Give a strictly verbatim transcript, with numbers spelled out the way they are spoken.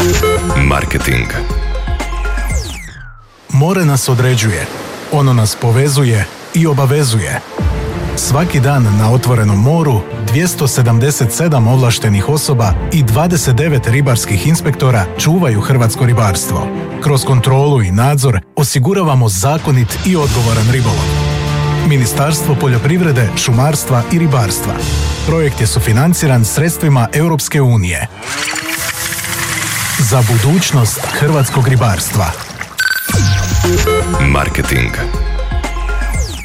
Marketing. More nas određuje, ono nas povezuje i obavezuje. Svaki dan na otvorenom moru dvjesto sedamdeset sedam ovlaštenih osoba i dvadeset devet ribarskih inspektora čuvaju hrvatsko ribarstvo. Kroz kontrolu i nadzor osiguravamo zakonit i odgovoran ribolov. Ministarstvo poljoprivrede, šumarstva i ribarstva. Projekt je sufinanciran sredstvima Europske unije. Za budućnost hrvatskog ribarstva. Marketing.